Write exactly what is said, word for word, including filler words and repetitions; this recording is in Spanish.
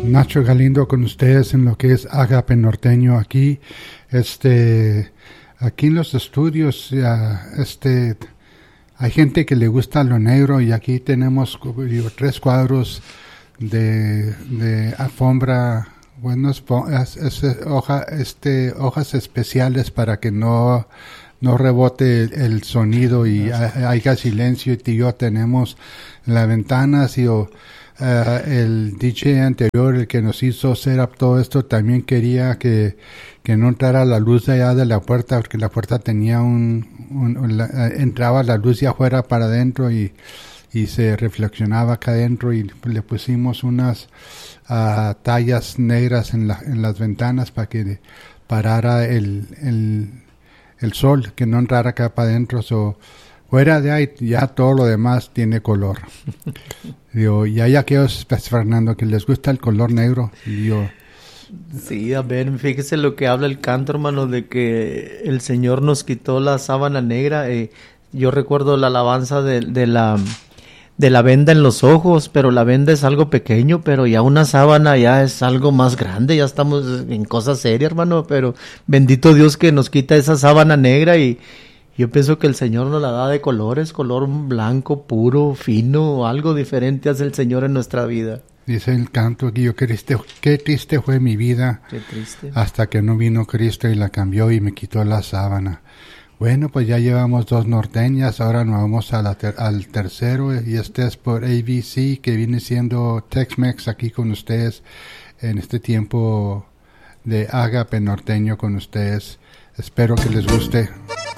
Nacho Galindo con ustedes en lo que es Agape Norteño aquí, este, aquí en los estudios, uh, este, hay gente que le gusta lo negro y aquí tenemos digo, tres cuadros de, de alfombra, buenos, es, es, hoja, este, hojas especiales para que no, no rebote el, el sonido y ha, haya silencio. Y yo tenemos las ventanas y o, Uh, el D J anterior, el que nos hizo setup todo esto, también quería que, que no entrara la luz de allá de la puerta, porque la puerta tenía un, un la, uh, entraba la luz de afuera para adentro y, y se reflexionaba acá adentro, y le pusimos unas uh, tallas negras en, la, en las ventanas para que parara el, el, el sol, que no entrara acá para adentro. So, fuera de ahí, ya todo lo demás tiene color. Digo, y hay aquellos, Fernando, que les gusta el color negro. Y yo, sí, a ver, fíjese lo que habla el canto, hermano, de que el Señor nos quitó la sábana negra. Eh, yo recuerdo la alabanza de, de la de la venda en los ojos, pero la venda es algo pequeño, pero ya una sábana ya es algo más grande. Ya estamos en cosas serias, hermano, pero bendito Dios que nos quita esa sábana negra. Y yo pienso que el Señor nos la da de colores, color blanco, puro, fino, algo diferente hace el Señor en nuestra vida. Dice el canto aquí, yo qué triste, qué triste fue mi vida. Qué triste. Hasta que no vino Cristo y la cambió y me quitó la sábana. Bueno, pues ya llevamos dos norteñas, ahora nos vamos a la ter- al tercero, y este es por A B C, que viene siendo Tex-Mex aquí con ustedes en este tiempo de Agape Norteño con ustedes. Espero que les guste.